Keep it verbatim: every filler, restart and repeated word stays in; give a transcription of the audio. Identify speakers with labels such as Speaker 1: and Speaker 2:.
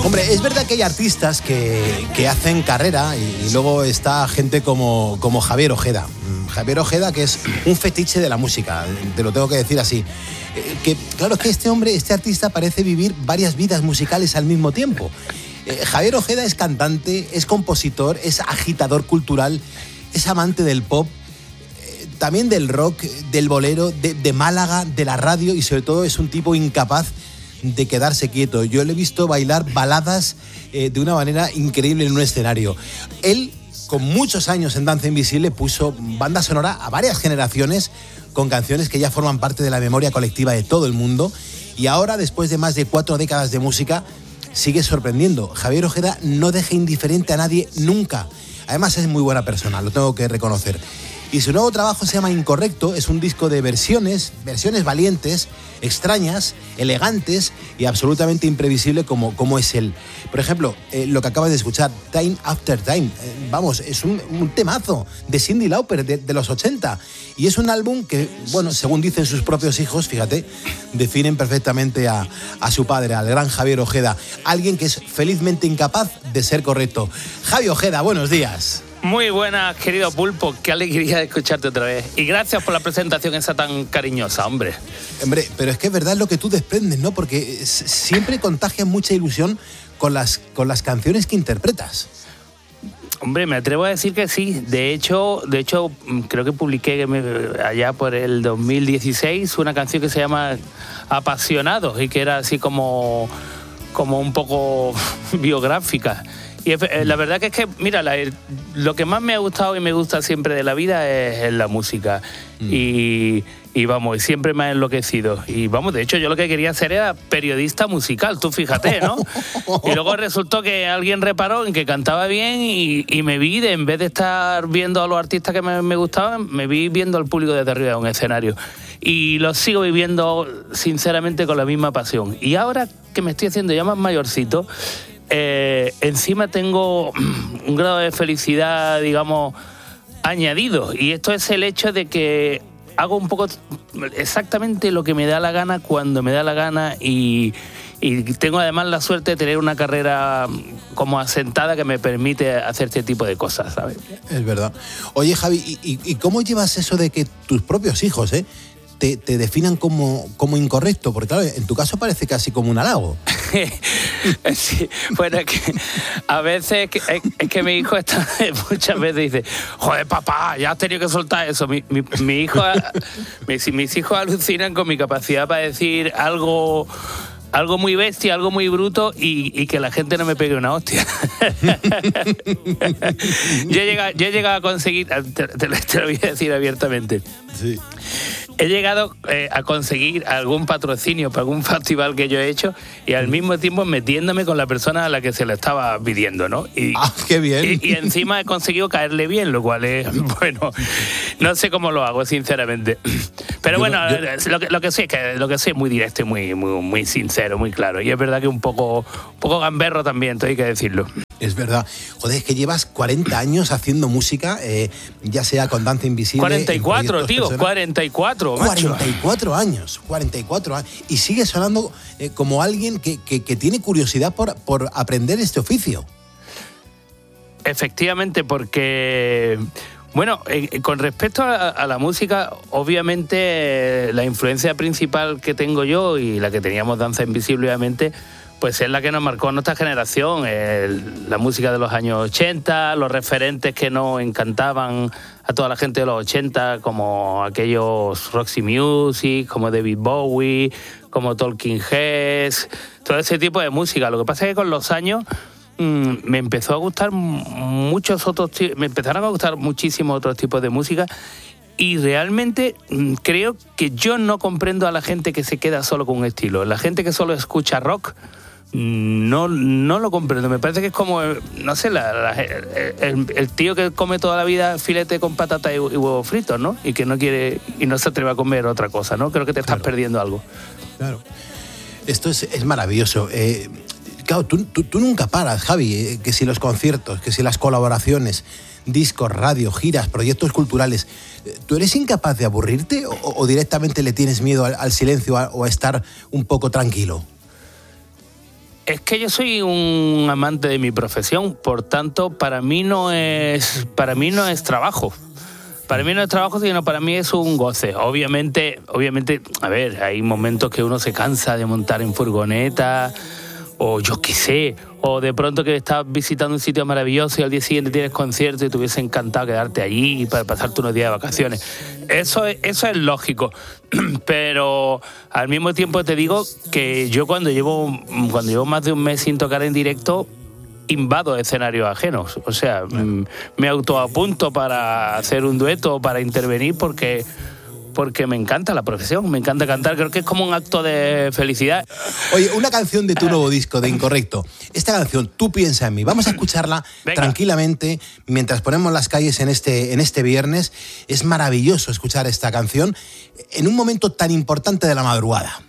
Speaker 1: Hombre, es verdad que hay artistas que, que hacen carrera y, y luego está gente como, como Javier Ojeda. Javier Ojeda, que es un fetiche de la música, te lo tengo que decir así. Eh, que, claro, es que este hombre, este artista parece vivir varias vidas musicales al mismo tiempo. Eh, Javier Ojeda es cantante, es compositor, es agitador cultural, es amante del pop, eh, también del rock, del bolero, de, de Málaga, de la radio y sobre todo es un tipo incapaz de quedarse quieto. Yo le he visto bailar baladas eh, de una manera increíble en un escenario. Él, con muchos años en Danza Invisible, puso banda sonora a varias generaciones con canciones que ya forman parte de la memoria colectiva de todo el mundo y ahora, después de más de cuatro décadas de música, sigue sorprendiendo. Javier Ojeda no deja indiferente a nadie nunca. Además es muy buena persona, lo tengo que reconocer. Y su nuevo trabajo se llama Incorrecto, es un disco de versiones, versiones valientes, extrañas, elegantes y absolutamente imprevisible como, como es él. Por ejemplo, eh, lo que acabas de escuchar, Time After Time, eh, vamos, es un, un temazo de Cyndi Lauper de, de los ochenta. Y es un álbum que, bueno, según dicen sus propios hijos, fíjate, definen perfectamente a, a su padre, al gran Javier Ojeda, alguien que es felizmente incapaz de ser correcto. Javi Ojeda, buenos días.
Speaker 2: Muy buenas, querido Pulpo, qué alegría de escucharte otra vez. Y gracias por la presentación esa tan cariñosa, hombre.
Speaker 1: Hombre, pero es que es verdad lo que tú desprendes, ¿no? Porque siempre contagias mucha ilusión con las, con las canciones que interpretas.
Speaker 2: Hombre, me atrevo a decir que sí. De hecho, de hecho creo que publiqué allá por el dos mil dieciséis una canción que se llama Apasionados y que era así como, como un poco biográfica. Y la verdad que es que, mira, la, lo que más me ha gustado y me gusta siempre de la vida es, es la música. Mm. Y, y vamos, siempre me ha enloquecido. Y vamos, de hecho, yo lo que quería hacer era periodista musical, tú fíjate, ¿no? Y luego resultó que alguien reparó en que cantaba bien y, y me vi, de, en vez de estar viendo a los artistas que me, me gustaban, me vi viendo al público desde arriba de un escenario. Y lo sigo viviendo, sinceramente, con la misma pasión. Y ahora que me estoy haciendo ya más mayorcito, Eh, encima tengo un grado de felicidad, digamos, añadido, y esto es el hecho de que hago un poco exactamente lo que me da la gana cuando me da la gana y, y tengo además la suerte de tener una carrera como asentada que me permite hacer este tipo de cosas, ¿sabes?
Speaker 1: Es verdad. Oye, Javi, ¿y, y cómo llevas eso de que tus propios hijos, eh, te, te definan como, como incorrecto? Porque claro, en tu caso parece casi como un halago.
Speaker 2: Sí, bueno, es que a veces es, es que mi hijo está, muchas veces dice, joder, papá, ya has tenido que soltar eso. Mi, mi, mi hijo, mis, mis hijos alucinan con mi capacidad para decir algo, algo muy bestia, algo muy bruto y, y que la gente no me pegue una hostia. yo, he llegado, yo he llegado a conseguir, te, te, te lo voy a decir abiertamente. Sí. He llegado eh, a conseguir algún patrocinio para algún festival que yo he hecho y al mismo tiempo metiéndome con la persona a la que se le estaba pidiendo, ¿no? Y,
Speaker 1: ¡ah, qué bien!
Speaker 2: Y, y encima he conseguido caerle bien, lo cual es, bueno, no sé cómo lo hago, sinceramente. Pero yo bueno, no, yo... lo, que, lo que sí es que lo que sí es muy directo y muy, muy, muy sincero, muy claro. Y es verdad que un poco, un poco gamberro también, hay que decirlo.
Speaker 1: Es verdad. Joder, es que llevas cuarenta años haciendo música, eh, ya sea con Danza Invisible...
Speaker 2: cuarenta y cuatro, tío, personas. cuarenta y cuatro, macho.
Speaker 1: cuarenta y cuatro años, cuarenta y cuatro años. Y sigue sonando eh, como alguien que, que, que tiene curiosidad por, por aprender este oficio.
Speaker 2: Efectivamente, porque... Bueno, eh, con respecto a, a la música, obviamente eh, la influencia principal que tengo yo y la que teníamos Danza Invisible, obviamente... pues es la que nos marcó a nuestra generación, el, la música de los años ochenta, los referentes que nos encantaban a toda la gente de los ochenta, como aquellos Roxy Music, como David Bowie, como Talking Heads, todo ese tipo de música. Lo que pasa es que con los años mmm, me empezó a gustar muchos otros, me empezaron a gustar muchísimos otros tipos de música. Y realmente mmm, creo que yo no comprendo a la gente que se queda solo con un estilo. La gente que solo escucha rock, no, no lo comprendo. Me parece que es como, no sé, la, la, el, el tío que come toda la vida filete con patata y, y huevos fritos, ¿no? Y que no quiere y no se atreve a comer otra cosa, ¿no? Creo que te estás claro. perdiendo algo.
Speaker 1: Claro. Esto es, es maravilloso. Eh, claro, tú, tú, tú nunca paras, Javi, eh, que si los conciertos, que si las colaboraciones, discos, radio, giras, proyectos culturales. ¿Tú eres incapaz de aburrirte o, o directamente le tienes miedo al, al silencio a, o a estar un poco tranquilo?
Speaker 2: Es que yo soy un amante de mi profesión, por tanto, para mí no es, para mí no es trabajo. Para mí no es trabajo, sino para mí es un goce. Obviamente, obviamente, a ver, hay momentos que uno se cansa de montar en furgoneta, o yo qué sé, o de pronto que estás visitando un sitio maravilloso y al día siguiente tienes concierto y te hubiese encantado quedarte allí para pasarte unos días de vacaciones. Eso es, eso es lógico, pero al mismo tiempo te digo que yo cuando llevo, cuando llevo más de un mes sin tocar en directo, invado escenarios ajenos. O sea, mm, me autoapunto para hacer un dueto, para intervenir, porque... porque me encanta la profesión, me encanta cantar, creo que es como un acto de felicidad.
Speaker 1: Oye, una canción de tu nuevo disco, de Incorrecto. Esta canción, Tú piensa en mí, vamos a escucharla Venga. tranquilamente mientras ponemos las calles en este, en este viernes. Es maravilloso escuchar esta canción en un momento tan importante de la madrugada.